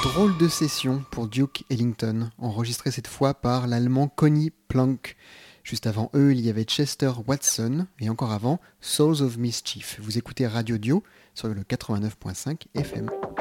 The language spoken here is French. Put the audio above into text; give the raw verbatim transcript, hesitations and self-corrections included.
Drôle de session pour Duke Ellington, enregistrée cette fois par l'allemand Conny Planck. Juste avant eux, il y avait Chester Watson, et encore avant, Souls of Mischief. Vous écoutez Radio Dio sur le quatre-vingt-neuf virgule cinq F M.